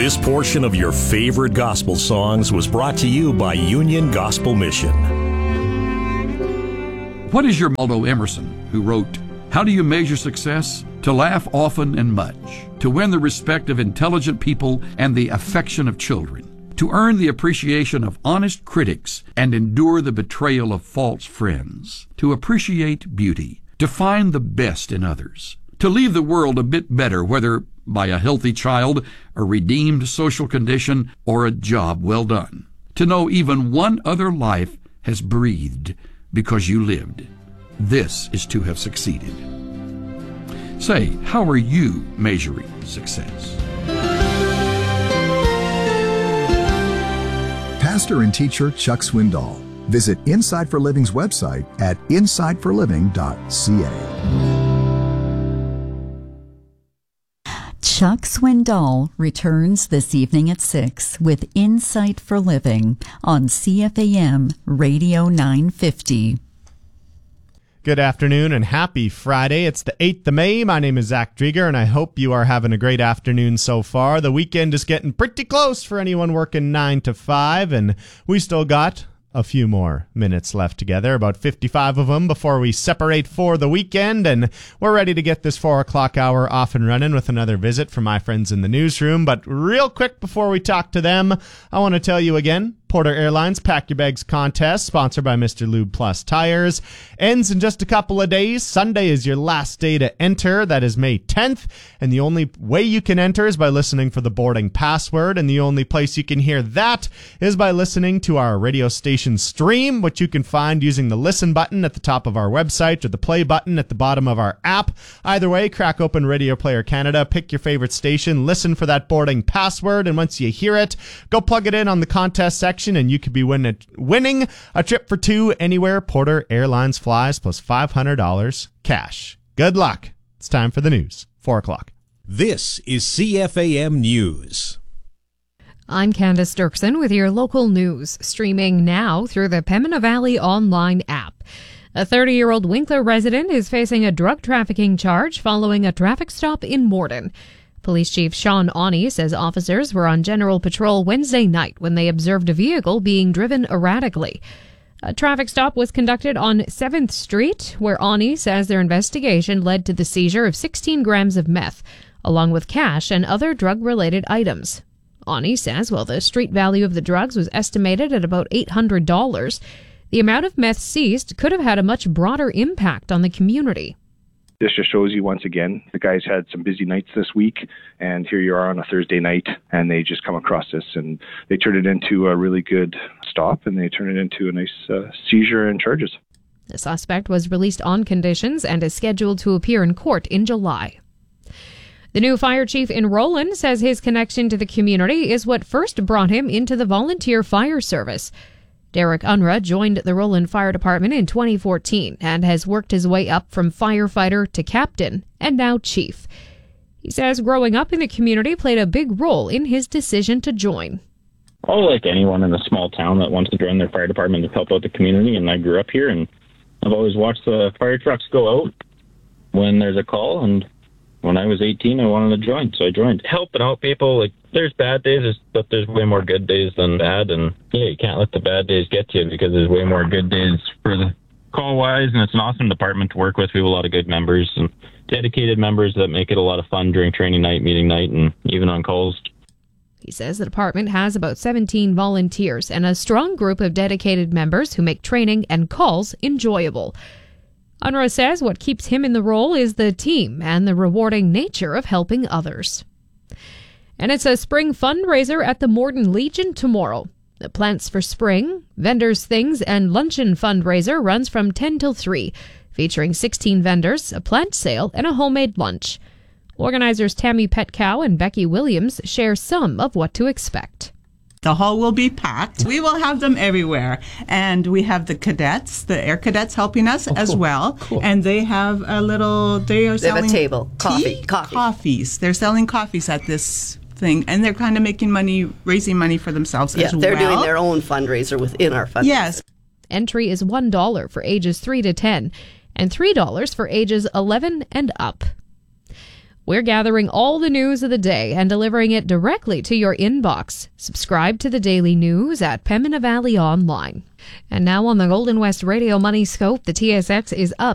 This portion of your favorite gospel songs was brought to you by Union Gospel Mission. What is your Aldo Emerson, who wrote, "How do you measure success? To laugh often and much, to win the respect of intelligent people and the affection of children, to earn the appreciation of honest critics and endure the betrayal of false friends, to appreciate beauty, to find the best in others, to leave the world a bit better, whether by a healthy child, a redeemed social condition, or a job well done, to know even one other life has breathed because you lived. This is to have succeeded." Say, how are you measuring success? Pastor and teacher Chuck Swindoll. Visit Inside for Living's website at insideforliving.ca. Chuck Swindoll returns this evening at 6 with Insight for Living on CFAM Radio 950. Good afternoon and happy Friday. It's the 8th of May. My name is Zach Drieger, and I hope you are having a great afternoon so far. The weekend is getting pretty close for anyone working 9 to 5, and we still got a few more minutes left together, about 55 of them before we separate for the weekend, and we're ready to get this 4 o'clock hour off and running with another visit from my friends in the newsroom. But real quick before we talk to them, I want to tell you again, Porter Airlines Pack Your Bags contest, sponsored by Mr. Lube Plus Tires, ends in just a couple of days. Sunday is your last day to enter. That is May 10th. And the only way you can enter is by listening for the boarding password. And the only place you can hear that is by listening to our radio station stream, which you can find using the listen button at the top of our website or the play button at the bottom of our app. Either way, crack open Radio Player Canada, pick your favorite station, listen for that boarding password. And once you hear it, go plug it in on the contest section, and you could be winning a trip for two anywhere Porter Airlines flies, plus $500 cash. Good luck. It's time for the news. 4 o'clock. This is CFAM News. I'm Candace Dirksen with your local news, streaming now through the Pembina Valley online app. A 30-year-old Winkler resident is facing a drug trafficking charge following a traffic stop in Morden. Police Chief Sean Awney says officers were on general patrol Wednesday night when they observed a vehicle being driven erratically. A traffic stop was conducted on 7th Street, where Awney says their investigation led to the seizure of 16 grams of meth, along with cash and other drug-related items. Awney says while the street value of the drugs was estimated at about $800, the amount of meth seized could have had a much broader impact on the community. This just shows you once again, the guys had some busy nights this week, and here you are on a Thursday night, and they just come across this, and they turn it into a really good stop, and they turn it into a nice seizure and charges. The suspect was released on conditions and is scheduled to appear in court in July. The new fire chief in Roland says his connection to the community is what first brought him into the volunteer fire service. Derek Unruh joined the Roland Fire Department in 2014 and has worked his way up from firefighter to captain and now chief. He says growing up in the community played a big role in his decision to join. Oh, like anyone in a small town that wants to join their fire department to help out the community, and I grew up here, and I've always watched the fire trucks go out when there's a call, and when I was 18, I wanted to join, so I joined. Helping out people, like, there's bad days, but there's way more good days than bad, and yeah, you can't let the bad days get to you because there's way more good days for the call-wise, and it's an awesome department to work with. We have a lot of good members and dedicated members that make it a lot of fun during training night, meeting night, and even on calls. He says the department has about 17 volunteers and a strong group of dedicated members who make training and calls enjoyable. Unruh says what keeps him in the role is the team and the rewarding nature of helping others. And it's a spring fundraiser at the Morden Legion tomorrow. The Plants for Spring, Vendors Things, and Luncheon fundraiser runs from 10 till 3, featuring 16 vendors, a plant sale, and a homemade lunch. Organizers Tammy Petcow and Becky Williams share some of what to expect. The hall will be packed. We will have them everywhere. And we have the cadets, the air cadets helping us as well. Cool. And they have they are selling have a table. Coffees. They're selling coffees at this thing. And they're kind of making money, raising money for themselves as well. Yeah, they're doing their own fundraiser within our fundraiser. Yes. Entry is $1 for ages 3 to 10 and $3 for ages 11 and up. We're gathering all the news of the day and delivering it directly to your inbox. Subscribe to the daily news at Pembina Valley Online. And now on the Golden West Radio Money Scope, the TSX is up